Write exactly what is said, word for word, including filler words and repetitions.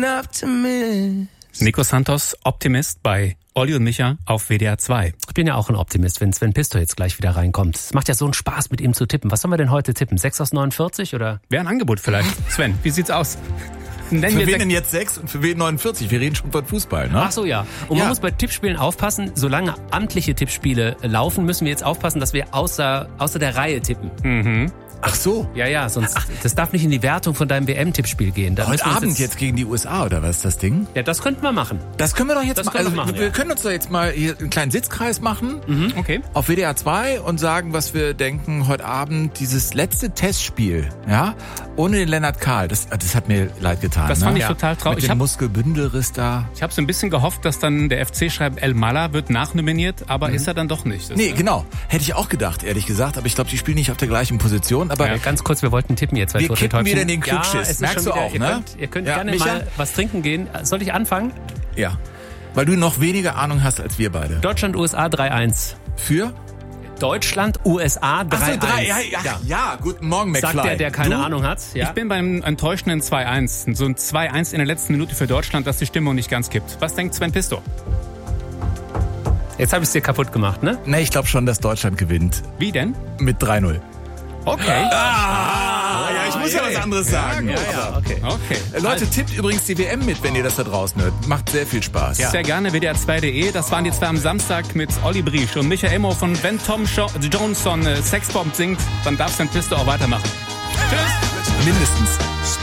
optimist. Nico Santos, Optimist bei Olli und Micha auf W D R zwei. Ich bin ja auch ein Optimist, wenn Sven Pistor jetzt gleich wieder reinkommt. Es macht ja so einen Spaß, mit ihm zu tippen. Was sollen wir denn heute tippen? sechs aus neunundvierzig oder? Wäre ein Angebot vielleicht. Sven, wie sieht's aus? Nennen für wir wen denn jetzt sechs und für wen neunundvierzig? Wir reden schon von Fußball, ne? Ach so, ja. Und Ja. man muss bei Tippspielen aufpassen, solange amtliche Tippspiele laufen, müssen wir jetzt aufpassen, dass wir außer, außer der Reihe tippen. Mhm. Ach so. Ja, ja, sonst, das darf nicht in die Wertung von deinem W M-Tippspiel gehen. Da Heute müssen wir uns Abend jetzt gegen die U S A, oder was ist das Ding? Ja, das könnten wir machen. Das können wir doch jetzt Das mal, können wir also machen, wir ja. können uns doch jetzt mal hier einen kleinen Sitzkreis machen. Mhm. Okay. Auf W D R zwei und sagen, was wir denken heute Abend, dieses letzte Testspiel, ja, ohne den Lennart Kahl, das, das hat mir leid getan. Das ne? fand ich ja. total traurig. Mit Ich dem hab- Muskelbündelriss da. Ich habe so ein bisschen gehofft, dass dann der F C schreibt, El Mala wird nachnominiert, aber ist er dann doch nicht. Das Nee, ist- genau. Hätte ich auch gedacht, ehrlich gesagt, aber ich glaube, die spielen nicht auf der gleichen Position, aber Ja. Ganz kurz, wir wollten tippen jetzt. Wir kippen wieder den Klugschiss. Ja, es ist Merkst schon du wieder, auch, ihr ne? Könnt, ihr könnt Ja, gerne Micha? mal was trinken gehen. Soll ich anfangen? ja, weil du noch weniger Ahnung hast als wir beide. Deutschland, U S A drei eins. Für? Deutschland, U S A drei eins. Ach so, drei, ja, ja, ja, guten Morgen, McFly. Sagt der, der keine du? Ahnung hat. Ja? Ich bin beim enttäuschenden zwei eins. So ein zwei eins in der letzten Minute für Deutschland, dass die Stimmung nicht ganz kippt. Was denkt Sven Pistor? Jetzt habe ich es dir kaputt gemacht, ne? Ne, ich glaube schon, dass Deutschland gewinnt. Wie denn? Mit drei null. Okay. Ah, ja, ich muss ja was anderes sagen. Ja, ja, okay. Okay. Äh, Leute, tippt übrigens die W M mit, wenn ihr das da draußen hört. Macht sehr viel Spaß. Sehr gerne, W D R zwei punkt de. Das waren die zwei am Samstag mit Olli Briesch und Michael Emo von Wenn Tom Jo- Johnson äh, Sexbomb singt, dann darf Sven Pistor auch weitermachen. Tschüss. Mindestens.